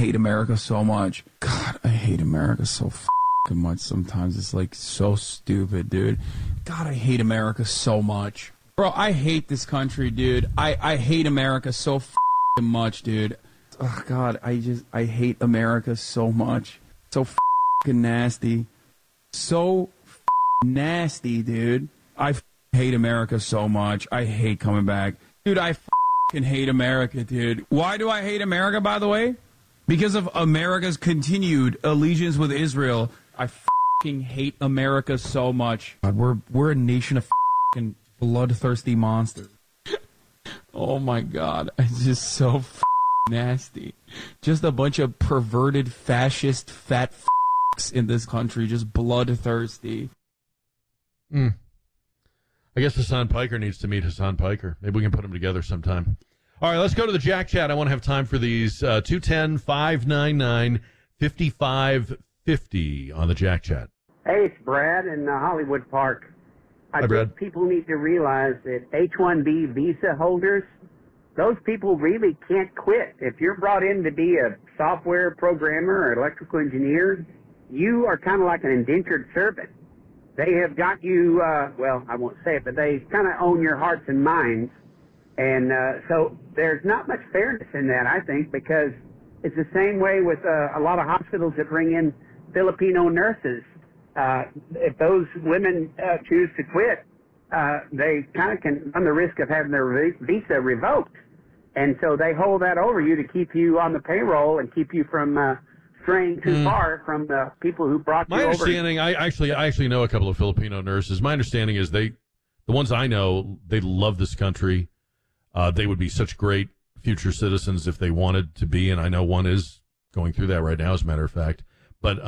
hate America so much. God, I hate America so fucking much sometimes. It's like so stupid, dude. God, I hate America so much. Bro, I hate this country, dude. I hate America so fucking much, dude. Oh, God, I hate America so much. So fucking nasty. So nasty, dude. I hate America so much. I hate coming back. Dude, I fucking hate America, dude. Why do I hate America, by the way? Because of America's continued allegiance with Israel. I fucking hate America so much. God, we're a nation of fucking bloodthirsty monsters. Oh my God, it's just so nasty. Just a bunch of perverted, fascist, fat in this country, just bloodthirsty. I guess Hassan Piker needs to meet Hassan Piker. Maybe we can put them together sometime. All right, let's go to the Jack Chat. I want to have time for these 210-599-5550 on the Jack Chat. Hey, it's Brad in Hollywood Park. I Hi, Brad. think people need to realize that H-1B visa holders, those people really can't quit. If you're brought in to be a software programmer or electrical engineer, you are kind of like an indentured servant. They have got you, well, I won't say it, but they kind of own your hearts and minds. And so there's not much fairness in that, I think, because it's the same way with a lot of hospitals that bring in Filipino nurses. If those women choose to quit, they kind of can run the risk of having their visa revoked. And so they hold that over you to keep you on the payroll and keep you from straying too far from the people who brought you over. My understanding, I actually know a couple of Filipino nurses. My understanding is the ones I know, they love this country. They would be such great future citizens if they wanted to be, and I know one is going through that right now, as a matter of fact. But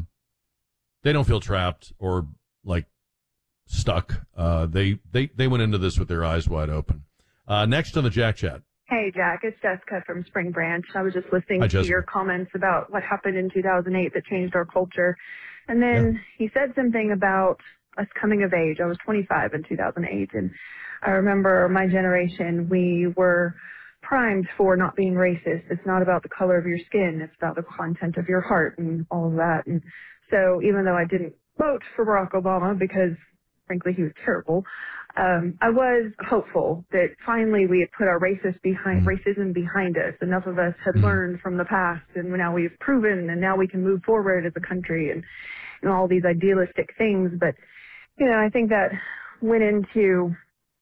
they don't feel trapped or like stuck. They went into this with their eyes wide open. Next on the Jack Chat. Hey, Jack, it's Jessica from Spring Branch. I was just listening Hi, to Jessica. your comments about what happened in 2008 that changed our culture. And then he said something about us coming of age. I was 25 in 2008, and I remember my generation, we were primed for not being racist. It's not about the color of your skin. It's about the content of your heart and all of that. And so even though I didn't vote for Barack Obama because, frankly, he was terrible, I was hopeful that finally we had put our racism behind us. Enough of us had learned from the past, and now we've proven, and now we can move forward as a country and all these idealistic things. But, I think that went into,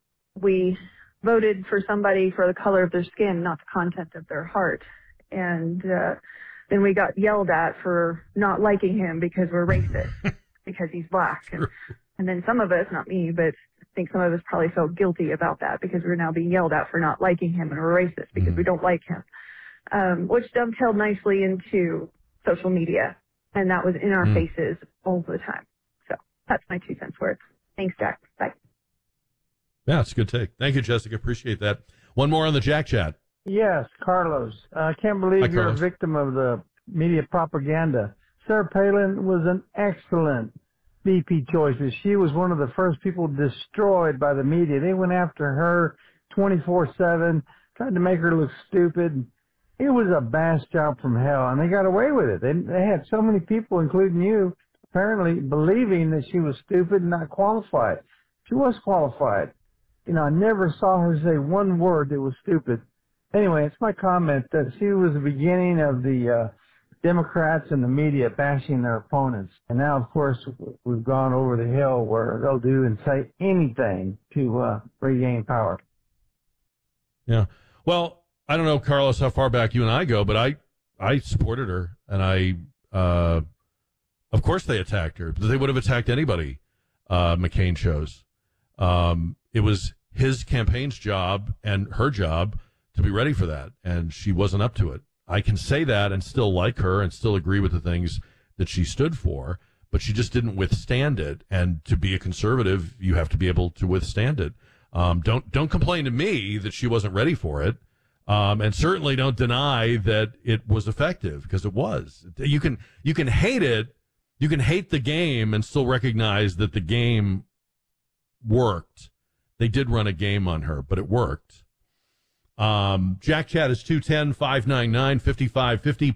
we voted for somebody for the color of their skin, not the content of their heart. And then we got yelled at for not liking him because we're racist, because he's black. And then some of us, not me, but I think some of us probably felt guilty about that because we're now being yelled at for not liking him, and we're racist because we don't like him, which dovetailed nicely into social media. And that was in our faces all the time. So that's my 2 cents worth. Thanks, Jack. Bye. Yeah, it's a good take. Thank you, Jessica. Appreciate that. One more on the Jack Chat. Yes, Carlos. I can't believe Hi, you're Carlos. a victim of the media propaganda. Sarah Palin was an excellent VP choice. She was one of the first people destroyed by the media. They went after her 24/7, tried to make her look stupid. It was a bash job from hell, and they got away with it. They had so many people, including you, apparently believing that she was stupid and not qualified. She was qualified. I never saw her say one word that was stupid. Anyway, it's my comment that she was the beginning of the Democrats and the media bashing their opponents. And now, of course, we've gone over the hill where they'll do and say anything to regain power. Yeah. Well, I don't know, Carlos, how far back you and I go, but I supported her, and of course they attacked her. They would have attacked anybody McCain chose. It was his campaign's job and her job to be ready for that, and she wasn't up to it. I can say that and still like her and still agree with the things that she stood for, but she just didn't withstand it. And to be a conservative, you have to be able to withstand it. Don't complain to me that she wasn't ready for it, and certainly don't deny that it was effective, because it was. You can hate it, you can hate the game and still recognize that the game worked. They did run a game on her, but it worked. Jack Chat is 210-599-5550.